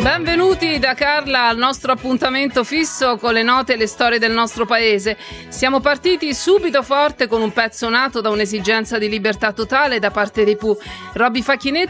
Benvenuti da Carla al nostro appuntamento fisso con le note e le storie del nostro paese. Siamo partiti subito forte con un pezzo nato da un'esigenza di libertà totale da parte dei Pooh. Robby Facchinetti